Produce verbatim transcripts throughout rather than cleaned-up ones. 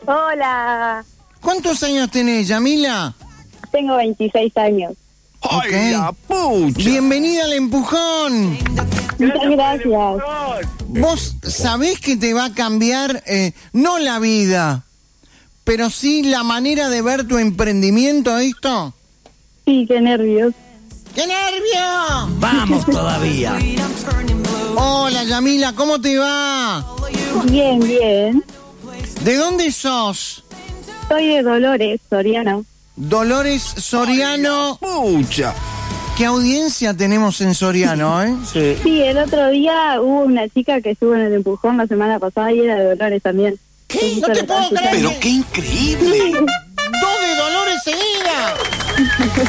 Hola. ¿Cuántos años tenés, Yamila? Tengo veintiséis años. Ok. ¡Ay, la pucha! Bienvenida al empujón. Muchas gracias. Vos sabés que te va a cambiar, eh, no la vida, pero sí la manera de ver tu emprendimiento, ¿esto? Sí, qué nervios. ¡Qué nervio! ¡Vamos todavía! Hola, Yamila, ¿cómo te va? Bien, bien. ¿De dónde sos? Soy de Dolores, Soriano. Dolores Soriano. ¡Pucha! ¿Qué audiencia tenemos en Soriano, eh? Sí. Sí, el otro día hubo una chica que estuvo en el empujón la semana pasada y era de Dolores también. ¿Qué? Justo No te la puedo estaba creer. ¡Pero qué increíble! ¡Dos de Dolores seguidas!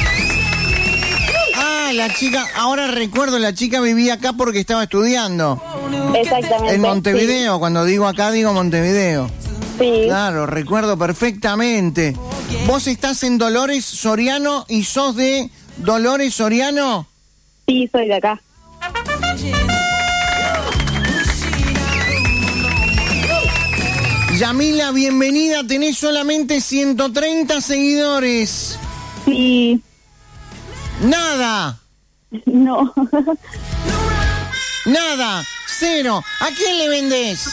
Ah, la chica, ahora recuerdo, la chica vivía acá porque estaba estudiando. Exactamente. En Montevideo, cuando digo acá, digo Montevideo. Sí. Claro, recuerdo perfectamente. ¿Vos estás en Dolores Soriano y sos de Dolores Soriano? Sí, soy de acá. Yamila, bienvenida, tenés solamente ciento treinta seguidores. Sí. Nada, No. nada, cero. ¿A quién le vendés?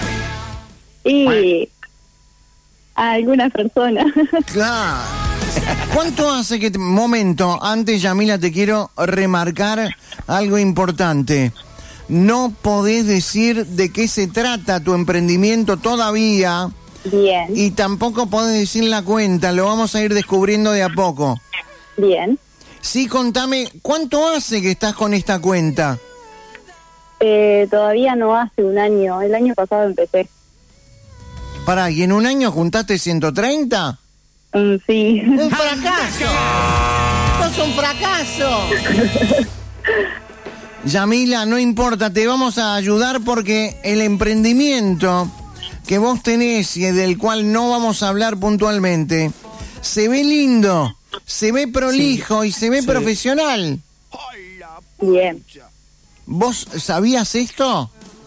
Y a algunas personas. Claro. ¿Cuánto hace que... te- Momento, antes, Yamila, te quiero remarcar algo importante. No podés decir de qué se trata tu emprendimiento todavía Bien, y tampoco podés decir la cuenta, lo vamos a ir descubriendo de a poco. bien. Sí, contame, ¿cuánto hace que estás con esta cuenta? Eh, todavía no hace un año. El año pasado empecé. Pará, ¿y en un año juntaste ciento treinta? Mm, sí. ¡Un fracaso! ¡Esto es un fracaso! Yamila, no importa, te vamos a ayudar porque el emprendimiento que vos tenés y del cual no vamos a hablar puntualmente, se ve lindo, se ve prolijo y se ve Sí. profesional. ¡Ay, la Bien. pucha! ¿Vos sabías esto?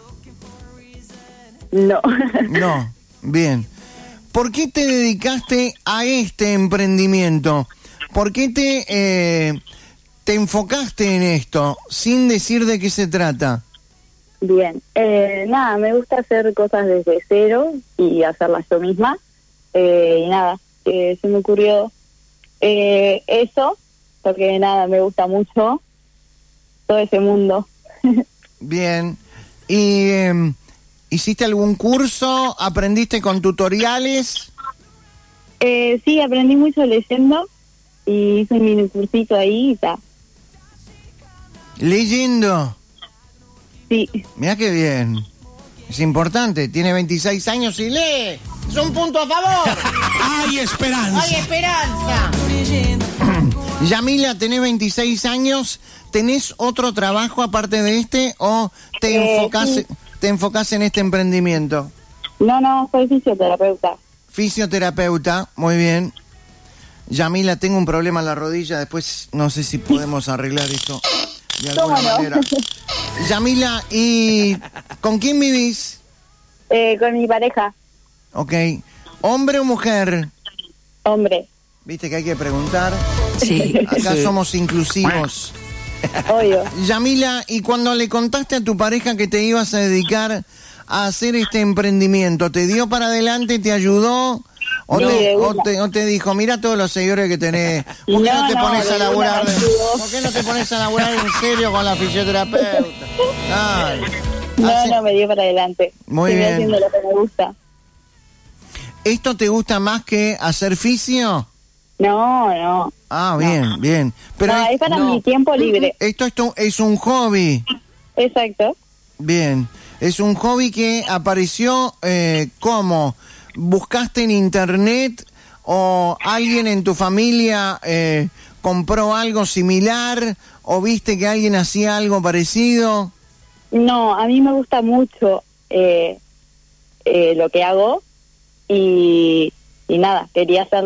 No. No, bien. ¿Por qué te dedicaste a este emprendimiento? ¿Por qué te, eh, te enfocaste en esto sin decir de qué se trata? Bien. Eh, nada, me gusta hacer cosas desde cero y hacerlas yo misma. Eh, y nada, eh, se me ocurrió eh, eso, porque nada, me gusta mucho todo ese mundo. Bien. ¿Y eh, hiciste algún curso? ¿Aprendiste con tutoriales? Eh, sí, aprendí mucho leyendo y hice un mini cursito ahí y está. Leyendo. Sí. Mirá qué bien. Es importante. Tiene veintiséis años y lee. Es un punto a favor. ¡Hay esperanza! ¡Hay esperanza! Yamila, tenés veintiséis años. ¿Tenés otro trabajo aparte de este o te Eh, enfocás, sí. te enfocás en este emprendimiento? No, no, soy fisioterapeuta. Fisioterapeuta, muy bien. Yamila, tengo un problema en la rodilla. Después no sé si podemos arreglar esto de alguna ¿Cómo no? manera. Yamila, ¿y con quién vivís? Eh, con mi pareja, Ok. ¿Hombre o mujer? hombre, Viste que hay que preguntar. Sí. Acá Sí. somos inclusivos. obvio. Yamila, ¿y cuando le contaste a tu pareja que te ibas a dedicar a hacer este emprendimiento, te dio para adelante, te ayudó? ¿O, Sí, te, de o, una. te, o te dijo, mira todos los seguidores que tenés, ¿por qué no, No, te no, pones de a una laburar? me ayudó. ¿Por qué no te pones a laburar en serio con la fisioterapeuta? Dale. No, Hace- no, me dio para adelante. Muy Estoy bien. haciendo lo que me gusta. ¿Esto te gusta más que hacer fisio? No, no. Ah, bien, bien. Pero no, es- es para no. mi tiempo libre. Esto es, tu- es un hobby. Exacto. Bien. Es un hobby que apareció, eh, ¿cómo? ¿Buscaste en internet o alguien en tu familia eh, compró algo similar o viste que alguien hacía algo parecido? No, a mí me gusta mucho eh, eh, lo que hago y, y nada, quería hacer